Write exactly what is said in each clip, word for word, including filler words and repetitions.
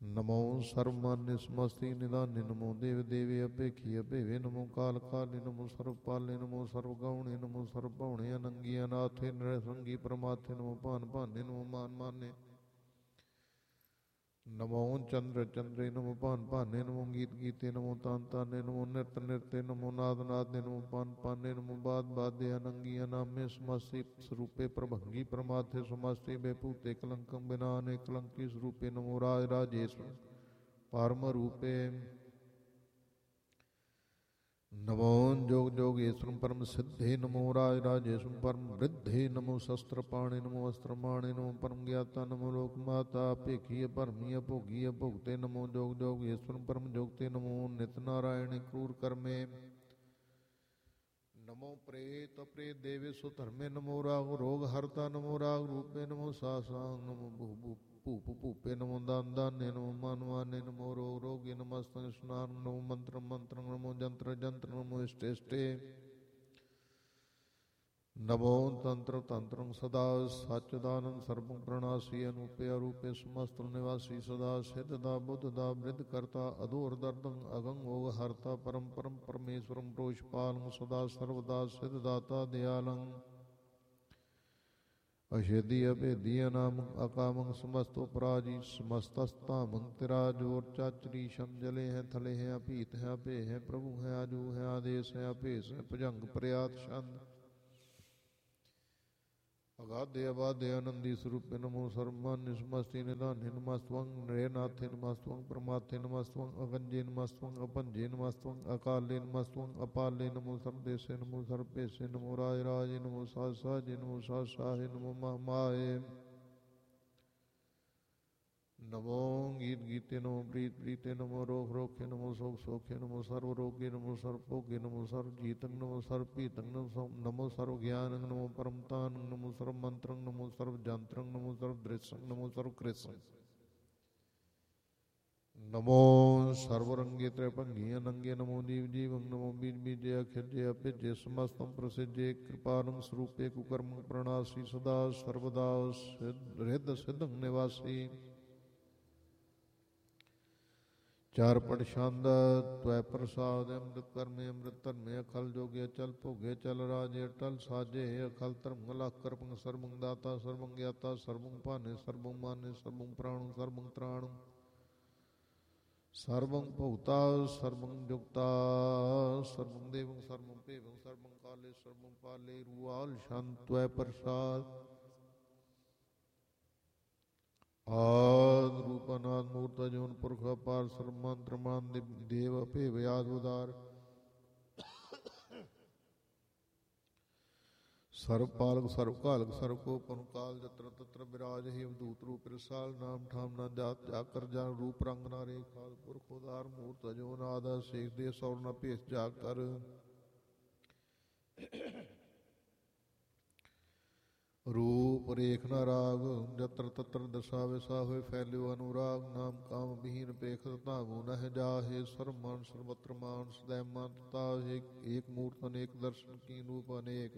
नमो सर्वमान्य समस्ति निदान्य नमो देव देवी अपेक्षी अभेवे नमो काल काले नमो सर्वपाले नमो सर्वगौणे नमो सर्वभौणे अनंगी अनाथे नृसंगी परमाथे नमो भान भाने नमो मान माने नमो चंद्र चंद्रे नमो भान भाने नमो गीत गीते नमो तान ताने नमो नृत्य नृत्य नमो नाद नादे नमो पान पाने नमो बाद बादे अनंगी अनामे समस्ति स्वरूपे प्रभंगी परमाथे समस्ति बेपूते कलंकं बिनाने कलंकी स्वरूपे नमो राज राजेश्वर परम रूपे नमो जोग जोगेश्वरम परम सिद्धे नमो राज राजेश्वरम परम वृद्धे नमो शस्त्र पाणे नमो अस्त्र माणे नमो परम ज्ञाता नमो लोक माता अपेक्षी भरमी भोगी भोगते नमो जोग जोगेश्वरम परम जोगते नमो नित नारायण क्रूर कर्मे नमो प्रेत प्रेत देवे सुधर्मे नमो राग रोग हरता नमो राग रूपे नमो सासांग नमो भू भू भूप भूपे नमो दान दाने नमो मान माने नमो रोग रोगे नमस्त स्नान नमो मंत्र मंत्र नमो जंत्र जंत्र नमो इष्टे इष्टे नमो तंत्र तंत्र सदा सच्चिदानंद सर्वं प्रणासी अनूपे अरूपे समस्त निवासी सदा सिद्धदा बुद्धदा वृद्ध करता अधूर दर्दं अगं ओग हरता परम परम परमेश्वरं रोषपालं सदा सर्वदा सिद्धदाता दयालं अषेदी अभेदी अनाम अकामं समस्त अपराजी समस्तस्तामं तिराजोर चाचरी शमजले हैं थले हैं अपीत हैं अपे हैं प्रभु हैं आजू हैं आदेश हैं अपेश हैं भुजंग प्रयात छंद अगाधे अबाधे आनंदी स्वरूपे नमो सर्वमान्य समस्ति निदान्य नमस्त्वं नरेनाथे नमस्त्वं परमाथे नमस्त्वं अगंजे नमस्त्वं अपंजे नमस्त्वं अकाले नमस्त्वं अपाले नमो सर्वदेशे नमो सर्वपेशे नमो राय राजे नमो सासाजे नमो सासाहे नमो महामाये नमो गीत गीते नमो प्रीत प्रीते नमो रोग रोखे नमो शोक शोखे नमो सर्व रोगे नमो सर्वभोगे नमो सर्व जीतंग नमो सर्व पीतंग नमो सर्व ज्ञानंग नमो परमतान नमो सर्व मंत्रंग नमो सर्व जंत्रंग नमो सर्व दृश्यंग नमो सर्व कृष्ण नमो सर्वरंगे त्रैभंगी अनंगे नमो जीव जीवं नमो बीज बीजे अखिजे अपिजे समस्तं प्रसिद्धे कृपानं स्वरूपे कुकर्म प्रणासी सदा सर्वदा हृद सिद्धं निवासी चार पट छंद त्वै प्रसाद अमृत कर्मे अमृत धर्मे अखल जोगे अचल भोगे चल राजे अटल साजे अखल धर्म लख कर्पंग सर्वं दाता सर्वं ज्ञाता सर्वं भाने सर्वं माने सर्वं प्राणं सर्वं त्राणं सर्वं भोक्ता सर्वं जुक्ता सर्वं देवं सर्वं पेवं सर्वं काले सर्वं पाले रुआल शांत त्वै प्रसाद आद रूपनाथ मूर्त जोन पुरख अपार सर्वमंत्र मान देव अपेव याद उदार सर्व पालक सर्व कालक सर्व को पन काल जत्र तत्र विराज ही अवधूत रूप रसाल नाम ठाम न जात जाकर जान रूप रंग न रे खाल पुरख उदार मूर्त जोन आदा शेख दे सौर न भेष जाकर रूप रेख न राग जत्र तत्र दशा विसा हुए फैल्यो अनुराग नाम काम विहीन पेख तागु नह जाहे सर्वमान सर्वत्र मान सदैव मानता एक, एक मूर्त अनेक दर्शन की रूप अनेक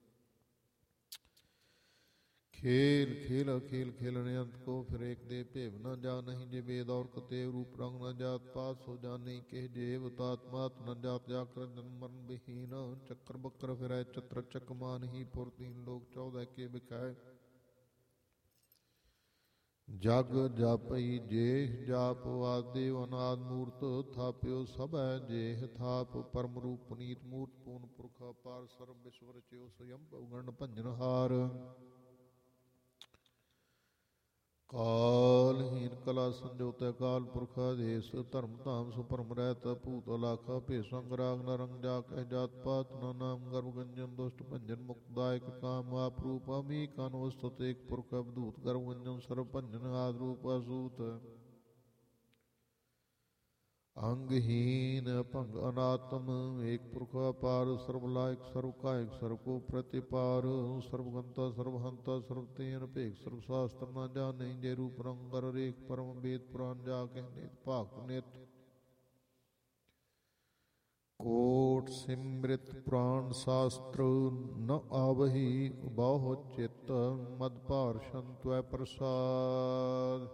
खेल खेल खेल खेलने अंत को फिर एक दे पेव न जा नहीं जे वेद और कतेव रूप रंग न जात पात सो जाने के जेव तात्मात न जात जाकर जन्म मरण विहीन चक्र बक्र फिर चत्र चकमान ही पुर तीन लोग चौदह के बिकाय जग जापई जेह जाप आदेव अनाद मूर्त थाप्यो सब जेह थाप परम रूप पुनीत मूर्त पूर्ण पुरख अपार सर्व विश्वर च्यो स्वयं गण भंजन हार कालहीन कला संजोत काल पुरख देश धर्म धाम सुपरम रहत भूत लाखा भेषंग राग न रंग जाक जात पात न नाम गर्भ गंजन दुष्ट भंजन मुक्तदायक काम आप रूप अमी कानोस्तुत एक पुरख अवधूत गर्भ गंजन सर्व भंजन आद रूप असूत अंगहीन भंग अनात्म एक पुरख अपार सर्वलायक सर्व कायक सर्व को प्रतिपार सर्वगंता सर्वहंता सर्वतेन भेक सर्वशास्त्र न जाने जे रूप रंगर रेख परम वेद पुराण जाके नित भाग नित कोट सिमृत पुराण शास्त्र न आवही बहु चित्त मद पार्षण त्वै प्रसाद